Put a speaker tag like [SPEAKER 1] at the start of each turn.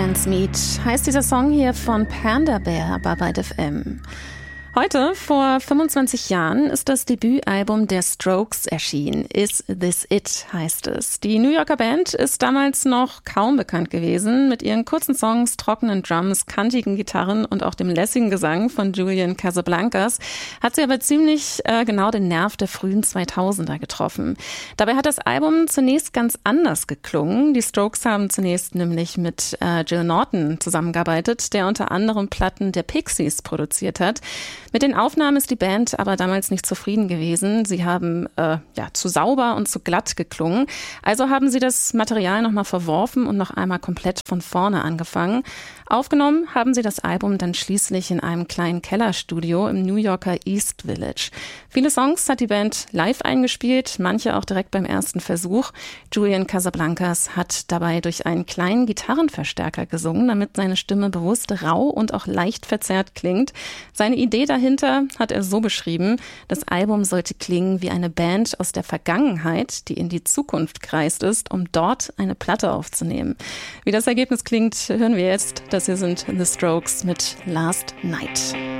[SPEAKER 1] Dance Meet heißt dieser Song hier von Panda Bear bei Byte FM. Heute, vor 25 Jahren, ist das Debütalbum der Strokes erschienen. Is This It heißt es. Die New Yorker Band ist damals noch kaum bekannt gewesen. Mit ihren kurzen Songs, trockenen Drums, kantigen Gitarren und auch dem lässigen Gesang von Julian Casablancas hat sie aber ziemlich genau den Nerv der frühen 2000er getroffen. Dabei hat das Album zunächst ganz anders geklungen. Die Strokes haben zunächst nämlich mit Jill Norton zusammengearbeitet, der unter anderem Platten der Pixies produziert hat. Mit den Aufnahmen ist die Band aber damals nicht zufrieden gewesen. Sie haben zu sauber und zu glatt geklungen. Also haben sie das Material nochmal verworfen und noch einmal komplett von vorne angefangen. Aufgenommen haben sie das Album dann schließlich in einem kleinen Kellerstudio im New Yorker East Village. Viele Songs hat die Band live eingespielt, manche auch direkt beim ersten Versuch. Julian Casablancas hat dabei durch einen kleinen Gitarrenverstärker gesungen, damit seine Stimme bewusst rau und auch leicht verzerrt klingt. Seine Idee dahinter hat er so beschrieben: Das Album sollte klingen wie eine Band aus der Vergangenheit, die in die Zukunft gereist ist, um dort eine Platte aufzunehmen. Wie das Ergebnis klingt, hören wir jetzt. Das hier sind The Strokes mit Last Night.